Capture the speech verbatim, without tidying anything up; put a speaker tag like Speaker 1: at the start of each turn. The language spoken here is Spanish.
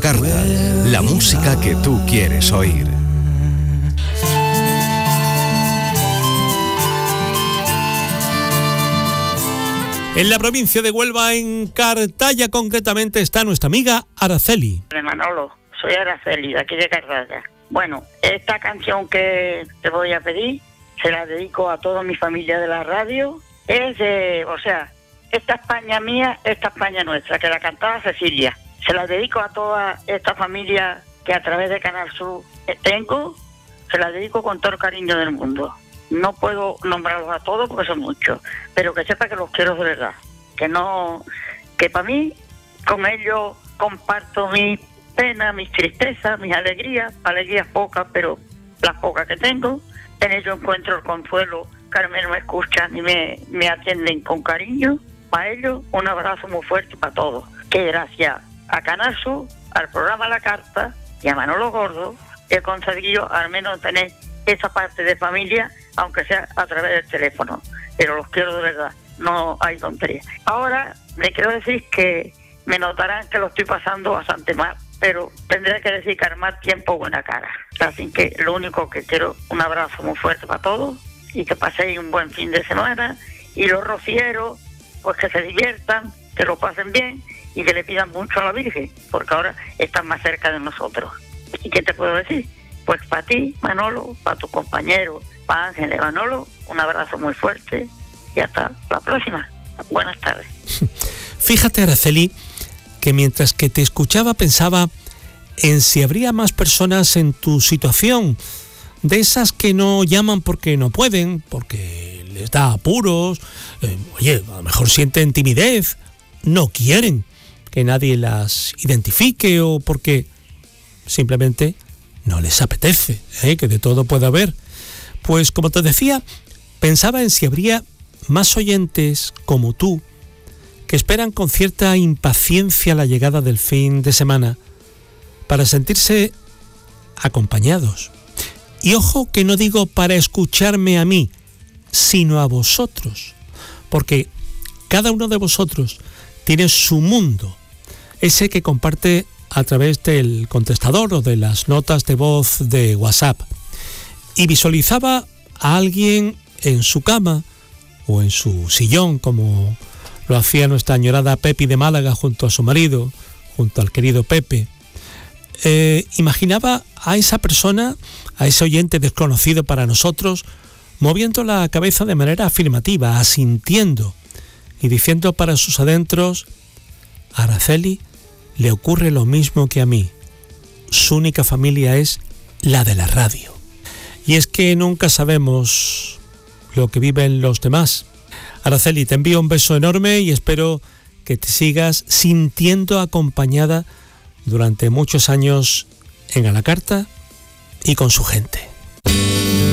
Speaker 1: carta, la música que tú quieres oír.
Speaker 2: En la provincia de Huelva, en Cartaya concretamente, está nuestra amiga Araceli.
Speaker 3: De Manolo, soy Araceli, de aquí de Cartaya. Bueno, esta canción que te voy a pedir, se la dedico a toda mi familia de la radio. Es de, o sea, esta España mía, esta España nuestra, que la cantaba Cecilia. Se la dedico a toda esta familia que a través de Canal Sur tengo, se la dedico con todo el cariño del mundo. No puedo nombrarlos a todos porque son muchos, pero que sepa que los quiero de verdad. Que no, que para mí, con ellos comparto mis penas, mis tristezas, mis alegrías, alegrías pocas, pero las pocas que tengo. En ellos encuentro el consuelo, que al menos me escuchan y me, me atienden con cariño. Para ellos, un abrazo muy fuerte para todos. Que gracias a Canal Sur, al programa La Carta y a Manolo Gordo, he conseguido al menos tener esa parte de familia, aunque sea a través del teléfono, pero los quiero de verdad, no hay tontería. Ahora le quiero decir que me notarán que lo estoy pasando bastante mal, pero tendré que dedicar más tiempo buena cara. Así que lo único que quiero, un abrazo muy fuerte para todos y que paséis un buen fin de semana, y los rocieros, pues que se diviertan, que lo pasen bien y que le pidan mucho a la Virgen, porque ahora están más cerca de nosotros. ¿Y qué te puedo decir? Pues para ti, Manolo, para tu compañero, para Ángel y Manolo, un abrazo muy fuerte y hasta la próxima. Buenas tardes.
Speaker 2: Fíjate, Araceli, que mientras que te escuchaba pensaba en si habría más personas en tu situación, de esas que no llaman porque no pueden, porque les da apuros, eh, oye, a lo mejor sienten timidez, no quieren que nadie las identifique o porque simplemente no les apetece, ¿eh? Que de todo puede haber. Pues como te decía, pensaba en si habría más oyentes como tú que esperan con cierta impaciencia la llegada del fin de semana para sentirse acompañados. Y ojo que no digo para escucharme a mí, sino a vosotros, porque cada uno de vosotros tiene su mundo, ese que comparte a través del contestador o de las notas de voz de WhatsApp. Y visualizaba a alguien en su cama o en su sillón, como lo hacía nuestra añorada Pepi de Málaga junto a su marido, junto al querido Pepe. Eh, imaginaba a esa persona, a ese oyente desconocido para nosotros, moviendo la cabeza de manera afirmativa, asintiendo y diciendo para sus adentros: a Araceli le ocurre lo mismo que a mí. Su única familia es la de la radio. Y es que nunca sabemos lo que viven los demás. Araceli, te envío un beso enorme y espero que te sigas sintiendo acompañada durante muchos años en A la Carta y con su gente.